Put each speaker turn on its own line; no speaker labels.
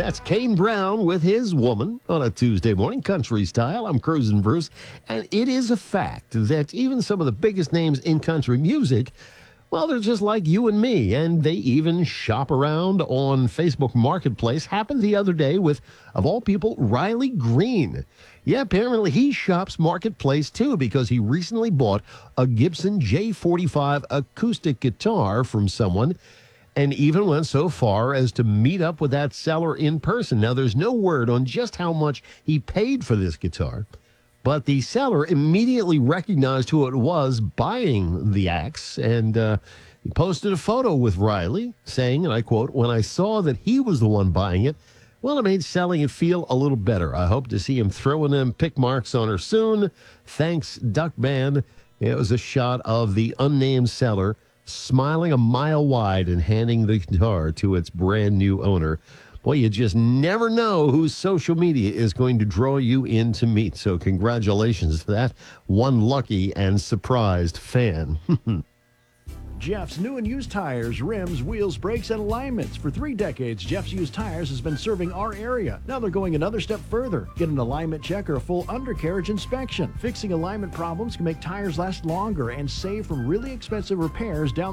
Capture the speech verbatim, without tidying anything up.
That's Kane Brown with his Woman on a Tuesday morning, country style. I'm Cruising Bruce. And it is a fact that even some of the biggest names in country music, well, they're just like you and me, and they even shop around on Facebook Marketplace. Happened the other day with, of all people, Riley Green. Yeah, apparently he shops Marketplace too because he recently bought a Gibson J forty-five acoustic guitar from someone and even went so far as to meet up with that seller in person. Now, there's no word on just how much he paid for this guitar, but the seller immediately recognized who it was buying the axe, and uh, he posted a photo with Riley saying, and I quote, "When I saw that he was the one buying it, well, it made selling it feel a little better. I hope to see him throwing them pick marks on her soon. Thanks, Duck Band." It was a shot of the unnamed seller smiling a mile wide and handing the guitar to its brand new owner. Boy, you just never know whose social media is going to draw you in to meet. So congratulations to that one lucky and surprised fan.
Jeff's new and used tires, rims, wheels, brakes, and alignments. For three decades, Jeff's Used Tires has been serving our area. Now they're going another step further. Get an alignment check or a full undercarriage inspection. Fixing alignment problems can make tires last longer and save from really expensive repairs down